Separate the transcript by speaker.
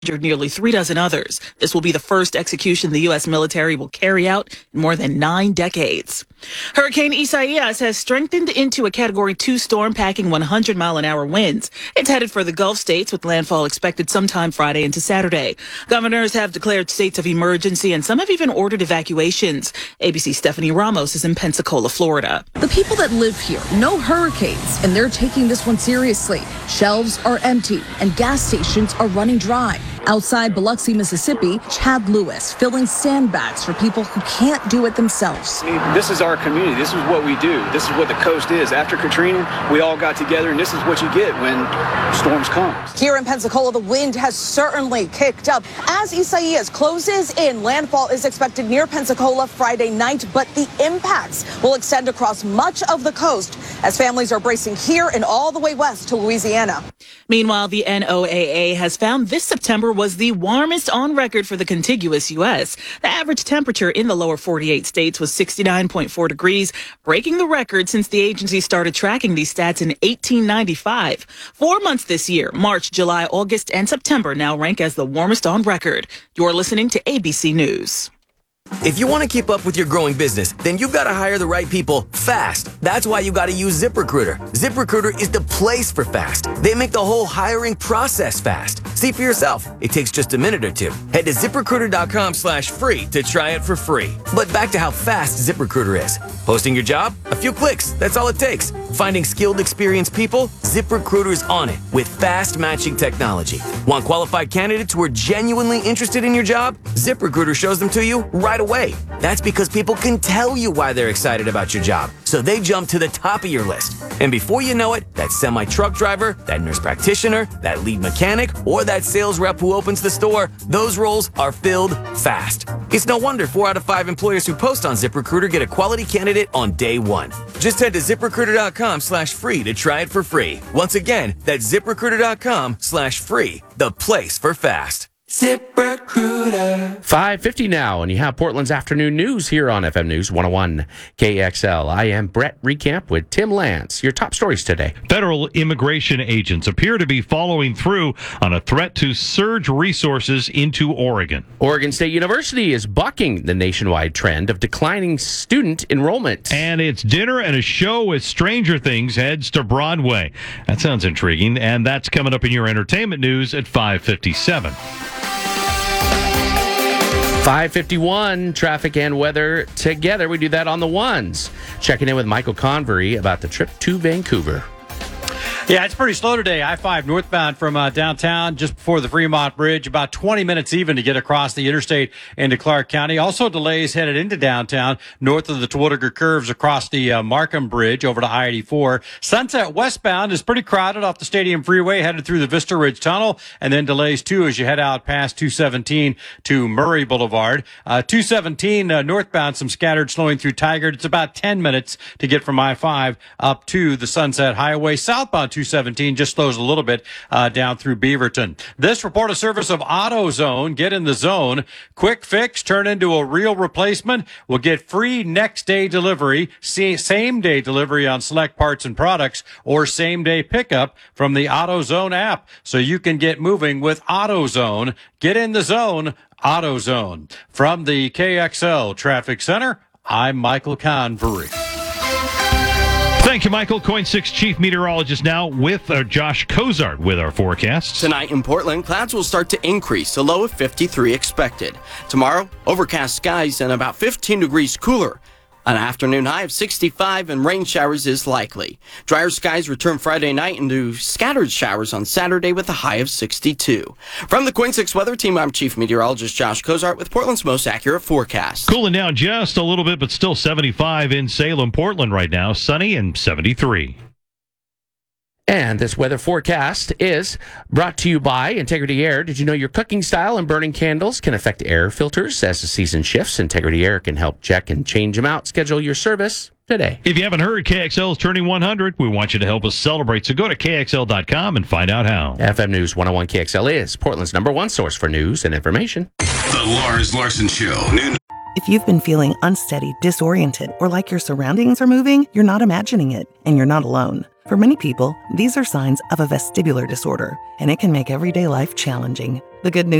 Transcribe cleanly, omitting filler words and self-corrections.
Speaker 1: injured nearly 36 others. This will be the first execution the U.S. military will carry out in more than 9 decades. Hurricane Isaias has strengthened into a Category 2 storm, packing 100-mile-an-hour winds. It's headed for the Gulf states, with landfall expected sometime Friday into Saturday. Governors have declared states of emergency, and some have even ordered evacuations. ABC's Stephanie Ramos is in Pensacola, Florida.
Speaker 2: The people that live here know hurricanes, and they're taking this one seriously. Shelves are empty, and gas stations are running dry. Outside Biloxi, Mississippi, Chad Lewis filling sandbags for people who can't do it themselves.
Speaker 3: This is our community. This is what we do. This is what the coast is. After Katrina, we all got together, and this is what you get when storms come.
Speaker 2: Here in Pensacola, the wind has certainly kicked up. As Isaias closes in, landfall is expected near Pensacola Friday night, but the impacts will extend across much of the coast as families are bracing here and all the way west to Louisiana.
Speaker 1: Meanwhile, the NOAA has found this September was the warmest on record for the contiguous U.S. The average temperature in the lower 48 states was 69.4 degrees, breaking the record since the agency started tracking these stats in 1895. 4 months this year, March, July, August, and September, now rank as the warmest on record. You're listening to ABC News.
Speaker 4: If you want to keep up with your growing business, then you've got to hire the right people fast. That's why you got to use ZipRecruiter. ZipRecruiter is the place for fast. They make the whole hiring process fast. See for yourself. It takes just a minute or two. Head to ZipRecruiter.com/free to try it for free. But back to how fast ZipRecruiter is. Posting your job? A few clicks. That's all it takes. Finding skilled, experienced people? ZipRecruiter's on it with fast matching technology. Want qualified candidates who are genuinely interested in your job? ZipRecruiter shows them to you right away. That's because people can tell you why they're excited about your job, so they jump to the top of your list. And before you know it, that semi-truck driver, that nurse practitioner, that lead mechanic, or that sales rep who opens the store, those roles are filled fast. It's no wonder 4 out of 5 employers who post on ZipRecruiter get a quality candidate on day one. Just head to ZipRecruiter.com/free to try it for free. Once again, that's ZipRecruiter.com/free, the place for fast.
Speaker 5: ZipRecruiter. 5:50 now, and you have Portland's afternoon news here on FM News 101 KXL. I am Brett Recamp with Tim Lance. Your top stories today.
Speaker 6: Federal immigration agents appear to be following through on a threat to surge resources into Oregon.
Speaker 5: Oregon State University is bucking the nationwide trend of declining student enrollment.
Speaker 6: And it's dinner and a show with Stranger Things heads to Broadway. That sounds intriguing, and that's coming up in your entertainment news at 5:57.
Speaker 5: 5:51, traffic and weather together. We do that on the ones. Checking in with Michael Convery about the trip to Vancouver.
Speaker 7: Yeah, it's pretty slow today. I-5 northbound from downtown just before the Fremont Bridge. About 20 minutes even to get across the interstate into Clark County. Also delays headed into downtown north of the Terwilliger Curves across the Markham Bridge over to I-84. Sunset westbound is pretty crowded off the Stadium Freeway headed through the Vista Ridge Tunnel. And then delays too as you head out past 217 to Murray Boulevard. 217 northbound, some scattered slowing through Tigard. It's about 10 minutes to get from I-5 up to the Sunset Highway. Southbound 217 just slows a little bit down through Beaverton. This report a service of AutoZone. Get in the zone. Quick fix, turn into a real replacement. We'll get free next day delivery, same day delivery on select parts and products, or same day pickup from the AutoZone app. So you can get moving with AutoZone. Get in the zone, AutoZone. From the KXL Traffic Center, I'm Michael Convery.
Speaker 6: Thank you, Michael. Coin 6 Chief Meteorologist now with Josh Cozart with our forecasts.
Speaker 8: Tonight in Portland, clouds will start to increase, a low of 53 expected. Tomorrow, overcast skies and about 15 degrees cooler. An afternoon high of 65 and rain showers is likely. Drier skies return Friday night into scattered showers on Saturday with a high of 62. From the Coin 6 Weather Team, I'm Chief Meteorologist Josh Cozart with Portland's most accurate forecast.
Speaker 6: Cooling down just a little bit, but still 75 in Salem, Portland right now. Sunny and 73.
Speaker 5: And this weather forecast is brought to you by Integrity Air. Did you know your cooking style and burning candles can affect air filters as the season shifts? Integrity Air can help check and change them out. Schedule your service today.
Speaker 6: If you haven't heard, KXL is turning 100. We want you to help us celebrate, so go to KXL.com and find out how.
Speaker 5: FM News 101 KXL is Portland's #1 source for news and information.
Speaker 9: The Lars Larson Show. Noon.
Speaker 10: If you've been feeling unsteady, disoriented, or like your surroundings are moving, you're not imagining it, and you're not alone. For many people, these are signs of a vestibular disorder, and it can make everyday life challenging. The good news